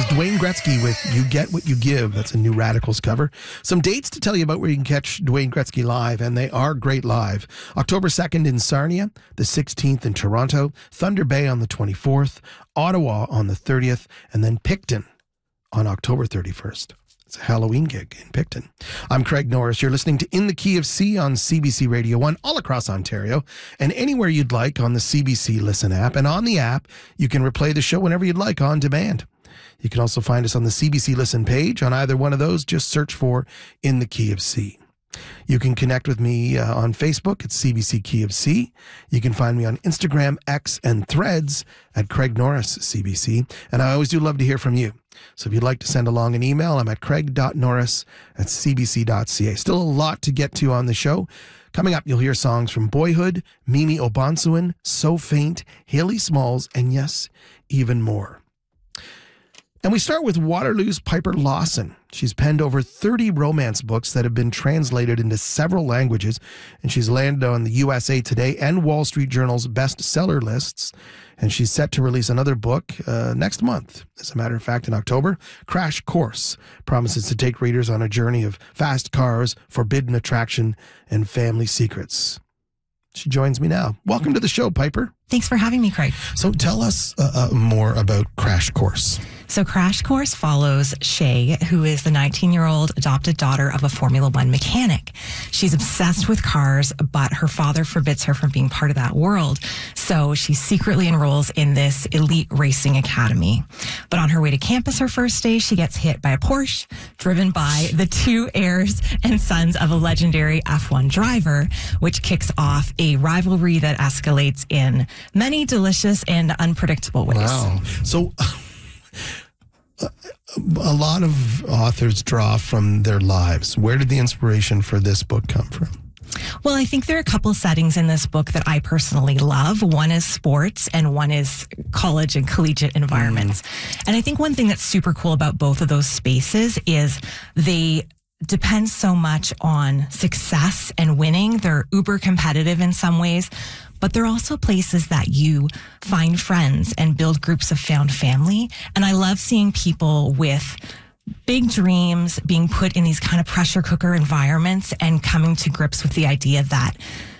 Dwayne Gretzky with You Get What You Give. That's a new Radicals cover. Some dates to tell you about where you can catch Dwayne Gretzky live, and they are great live. October 2nd in Sarnia, the 16th in Toronto, Thunder Bay on the 24th, Ottawa on the 30th, and then Picton on October 31st. It's a Halloween gig in Picton. I'm Craig Norris. You're listening to In the Key of C on CBC Radio 1 all across Ontario and anywhere you'd like on the CBC Listen app. And on the app, you can replay the show whenever you'd like on demand. You can also find us on the CBC Listen page. On either one of those, just search for In the Key of C. You can connect with me on Facebook at CBC Key of C. You can find me on Instagram, X, and Threads at Craig Norris CBC. And I always do love to hear from you. So if you'd like to send along an email, I'm at craig.norris@cbc.ca. Still a lot to get to on the show. Coming up, you'll hear songs from Boyhood, Mimi Obansuin, So Faint, Haley Smalls, and yes, even more. And we start with Waterloo's Piper Lawson. She's penned over 30 romance books that have been translated into several languages, and she's landed on the USA Today and Wall Street Journal's bestseller lists. And she's set to release another book next month. As a matter of fact, in October, Crash Course promises to take readers on a journey of fast cars, forbidden attraction, and family secrets. She joins me now. Welcome to the show, Piper. Thanks for having me, Craig. So tell us more about Crash Course. So Crash Course follows Shay, who is the 19-year-old adopted daughter of a Formula One mechanic. She's obsessed with cars, but her father forbids her from being part of that world. So she secretly enrolls in this elite racing academy. But on her way to campus her first day, she gets hit by a Porsche driven by the two heirs and sons of a legendary F1 driver, which kicks off a rivalry that escalates in many delicious and unpredictable ways. Wow. So a lot of authors draw from their lives. Where did the inspiration for this book come from? Well, I think there are a couple settings in this book that I personally love. One is sports and one is college and collegiate environments. And I think one thing that's super cool about both of those spaces is they depend so much on success and winning. They're uber competitive in some ways, but they're also places that you find friends and build groups of found family. And I love seeing people with big dreams being put in these kind of pressure cooker environments and coming to grips with the idea that